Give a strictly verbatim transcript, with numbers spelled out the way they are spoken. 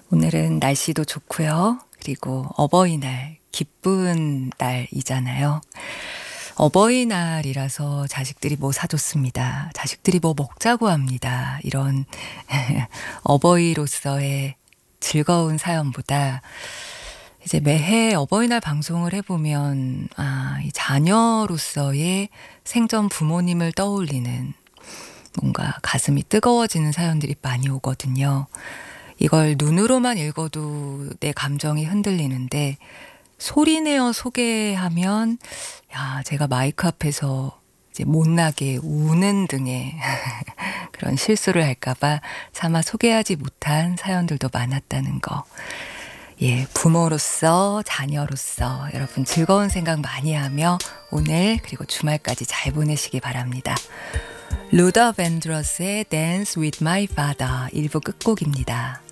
오늘은 날씨도 좋고요. 그리고 어버이날, 기쁜 날이잖아요. 어버이날이라서 자식들이 뭐 사줬습니다. 자식들이 뭐 먹자고 합니다. 이런 어버이로서의 즐거운 사연보다 이제 매해 어버이날 방송을 해보면 아, 이 자녀로서의 생전 부모님을 떠올리는 뭔가 가슴이 뜨거워지는 사연들이 많이 오거든요. 이걸 눈으로만 읽어도 내 감정이 흔들리는데 소리내어 소개하면 야, 제가 마이크 앞에서 이제 못나게 우는 등의 그런 실수를 할까봐 차마 소개하지 못한 사연들도 많았다는 거. 예, 부모로서, 자녀로서 여러분 즐거운 생각 많이 하며 오늘 그리고 주말까지 잘 보내시기 바랍니다. 루더 밴드러스의 Dance with My Father 일 부 끝곡입니다.